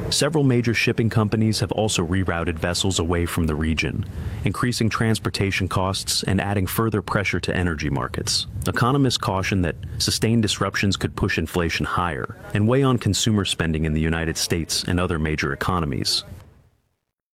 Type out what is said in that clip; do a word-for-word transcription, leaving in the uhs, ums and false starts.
Several major shipping companies have also rerouted vessels away from the region, increasing transportation costs and adding further pressure to energy markets. Economists caution that sustained disruptions could push inflation higher and weigh on consumer spending in the United States and other major economies.